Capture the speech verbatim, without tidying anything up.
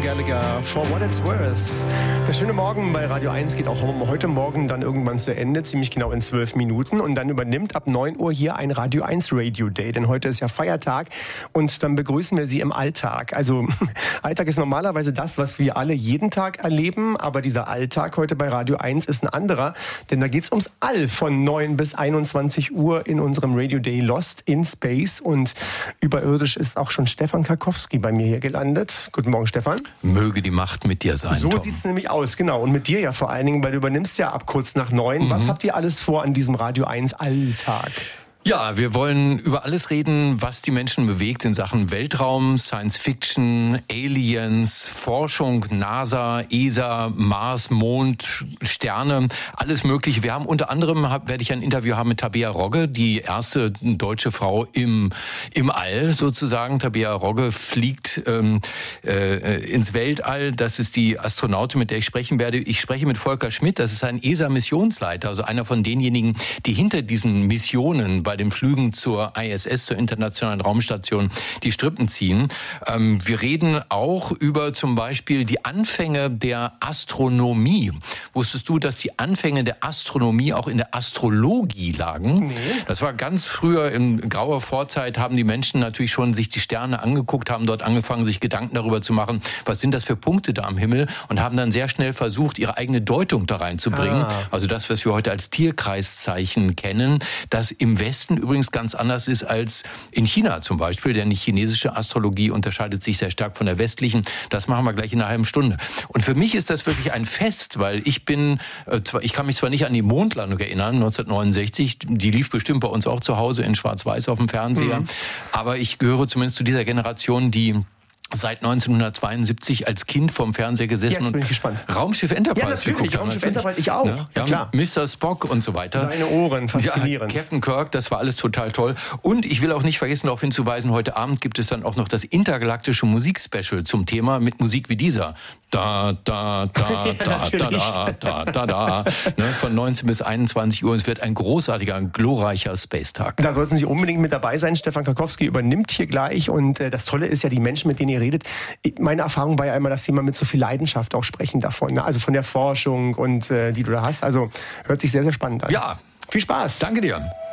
Liam Gallagher, For What It's Worth. Der schöne Morgen bei Radio eins geht auch heute Morgen dann irgendwann zu Ende, ziemlich genau in zwölf Minuten. Und dann übernimmt ab neun Uhr hier ein Radio eins Radio Day, denn heute ist ja Feiertag und dann begrüßen wir Sie im Alltag. Also Alltag ist normalerweise das, was wir alle jeden Tag erleben, aber dieser Alltag heute bei Radio eins ist ein anderer, denn da geht's ums All von neun bis einundzwanzig Uhr in unserem Radio Day Lost in Space. Und überirdisch ist auch schon Stefan Karkowski bei mir hier gelandet. Guten Morgen, Stefan. Möge die Macht mit dir sein, So Tom. sieht's nämlich aus, genau. Und mit dir ja vor allen Dingen, weil du übernimmst ja ab kurz nach neun. Mhm. Was habt ihr alles vor an diesem Radio eins Alltag? Ja, wir wollen über alles reden, was die Menschen bewegt in Sachen Weltraum, Science Fiction, Aliens, Forschung, NASA, E S A, Mars, Mond, Sterne, alles Mögliche. Wir haben unter anderem, hab, werde ich ein Interview haben mit Tabea Rogge, die erste deutsche Frau im im All sozusagen. Tabea Rogge fliegt ähm, äh, ins Weltall. Das ist die Astronautin, mit der ich sprechen werde. Ich spreche mit Volker Schmidt, das ist ein E S A-Missionsleiter, also einer von denjenigen, die hinter diesen Missionen bei den Flügen zur I S S, zur Internationalen Raumstation, die Strippen ziehen. Ähm, wir reden auch über zum Beispiel die Anfänge der Astronomie. Wusstest du, dass die Anfänge der Astronomie auch in der Astrologie lagen? Nee. Das war ganz früher, in grauer Vorzeit, haben die Menschen natürlich schon sich die Sterne angeguckt, haben dort angefangen, sich Gedanken darüber zu machen, was sind das für Punkte da am Himmel, und haben dann sehr schnell versucht, ihre eigene Deutung da reinzubringen. Ah. Also das, was wir heute als Tierkreiszeichen kennen, das im Westen übrigens ganz anders ist als in China zum Beispiel, denn die chinesische Astrologie unterscheidet sich sehr stark von der westlichen. Das machen wir gleich in einer halben Stunde. Und für mich ist das wirklich ein Fest, weil ich bin, ich kann mich zwar nicht an die Mondlandung erinnern, neunzehnhundertneunundsechzig, die lief bestimmt bei uns auch zu Hause in Schwarz-Weiß auf dem Fernseher, mhm. aber ich gehöre zumindest zu dieser Generation, die seit neunzehnhundertzweiundsiebzig als Kind vorm Fernseher gesessen Jetzt bin ich gespannt. und Raumschiff Enterprise ja, natürlich, geguckt haben. Raumschiff Enterprise, ich auch. Ja, ja, klar. Mister Spock und so weiter. Seine Ohren, faszinierend. Ja, Captain Kirk, das war alles total toll. Und ich will auch nicht vergessen, darauf hinzuweisen, heute Abend gibt es dann auch noch das intergalaktische Musikspecial zum Thema mit Musik wie dieser. Da, da, da, ja, da, da, da, da, da, da. Ne, von neunzehn bis einundzwanzig Uhr. Es wird ein großartiger, ein glorreicher Space-Tag. Da sollten Sie unbedingt mit dabei sein. Stefan Karkowski übernimmt hier gleich. Und äh, das Tolle ist ja, die Menschen, mit denen ihr redet, meine Erfahrung war ja immer, dass sie mal mit so viel Leidenschaft auch sprechen davon. Ne? Also von der Forschung und äh, die du da hast. Also hört sich sehr, sehr spannend an. Ja. Viel Spaß. Danke dir.